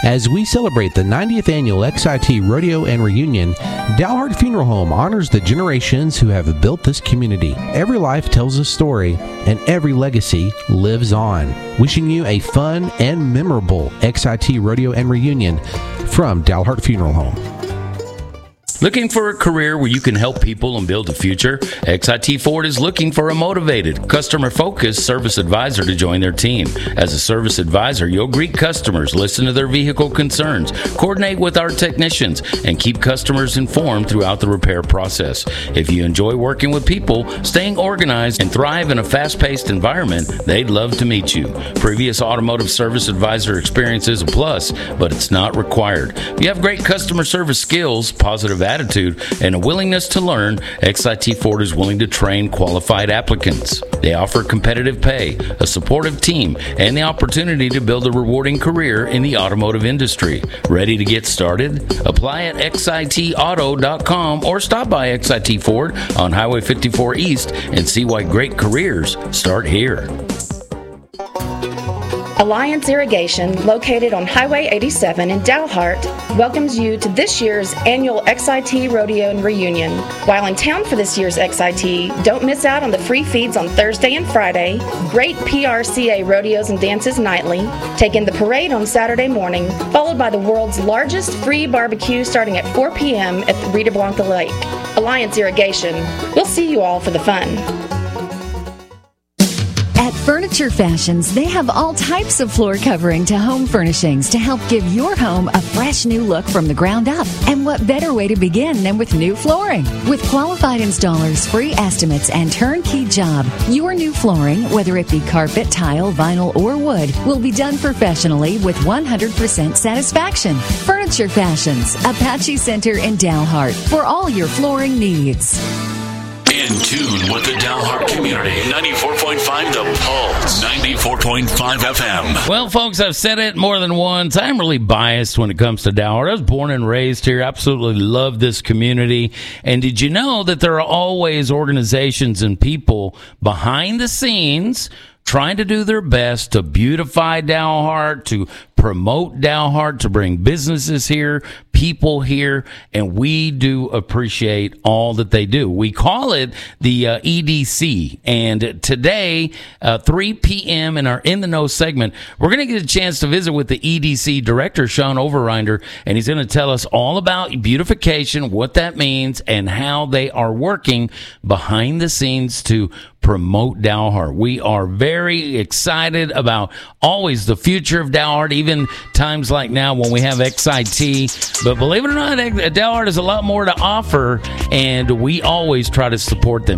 As we celebrate the 90th annual XIT Rodeo and Reunion, Dalhart Funeral Home honors the generations who have built this community. Every life tells a story, and every legacy lives on. Wishing you a fun and memorable XIT Rodeo and Reunion from Dalhart Funeral Home. Looking for a career where you can help people and build a future? XIT Ford is looking for a motivated, customer-focused service advisor to join their team. As a service advisor, you'll greet customers, listen to their vehicle concerns, coordinate with our technicians, and keep customers informed throughout the repair process. If you enjoy working with people, staying organized, and thrive in a fast-paced environment, they'd love to meet you. Previous automotive service advisor experience is a plus, but it's not required. If you have great customer service skills, positive attitude, and a willingness to learn, XIT Ford is willing to train qualified applicants. They offer competitive pay, a supportive team, and the opportunity to build a rewarding career in the automotive industry. Ready to get started? Apply at xitauto.com or stop by XIT Ford on Highway 54 East and see why great careers start here. Alliance Irrigation, located on Highway 87 in Dalhart, welcomes you to this year's annual XIT Rodeo and Reunion. While in town for this year's XIT, don't miss out on the free feeds on Thursday and Friday, great PRCA rodeos and dances nightly, take in the parade on Saturday morning, followed by the world's largest free barbecue starting at 4 p.m. at the Rita Blanca Lake. Alliance Irrigation, we'll see you all for the fun. At Furniture Fashions, they have all types of floor covering to home furnishings to help give your home a fresh new look from the ground up. And what better way to begin than with new flooring? With qualified installers, free estimates, and turnkey job, your new flooring, whether it be carpet, tile, vinyl, or wood, will be done professionally with 100% satisfaction. Furniture Fashions, Apache Center in Dalhart, for all your flooring needs. In tune with the Dalhart community. 94.5 The Pulse. 94.5 FM. Well, folks, I've said it more than once. I'm really biased when it comes to Dalhart. I was born and raised here. Absolutely love this community. And did you know that there are always organizations and people behind the scenes trying to do their best to beautify Dalhart, to promote Dalhart, to bring businesses here, people here, and we do appreciate all that they do. We call it the EDC, and today, 3 p.m. in our In the Know segment, we're going to get a chance to visit with the EDC director, Sean Overrinder, and he's going to tell us all about beautification, what that means, and how they are working behind the scenes to promote Dalhart. We are very excited about always the future of Dalhart, even times like now when we have XIT. But believe it or not, Dalhart has a lot more to offer, and we always try to support them.